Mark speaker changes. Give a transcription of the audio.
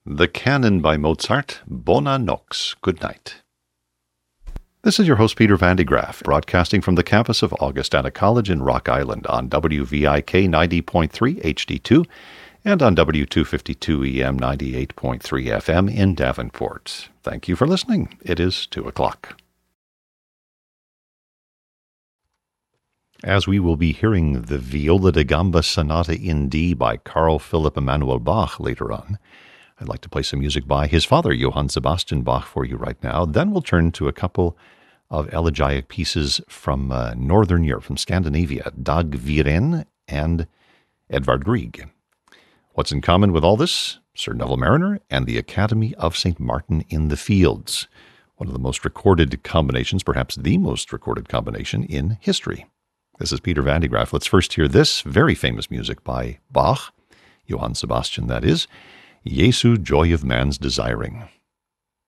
Speaker 1: The Canon by Mozart, Bona Nox, good night. This is your host, Peter Van de Graaff, broadcasting from the campus of Augustana College in Rock Island on WVIK 90.3 HD2 and on W252 EM 98.3 FM in Davenport. Thank you for listening. It is 2 o'clock. As we will be hearing the Viola da Gamba Sonata in D by Carl Philipp Emanuel Bach later on, I'd like to play some music by his father, Johann Sebastian Bach, for you right now. Then we'll turn to a couple of elegiac pieces from Northern Europe, from Scandinavia, Dag Viren and Edvard Grieg. What's in common with all this? Sir Neville Marriner and the Academy of St. Martin in the Fields, one of the most recorded combinations, perhaps the most recorded combination in history. This is Peter Van de Graaff. Let's first hear this very famous music by Bach, Johann Sebastian, that is, Jesu, Joy of Man's Desiring.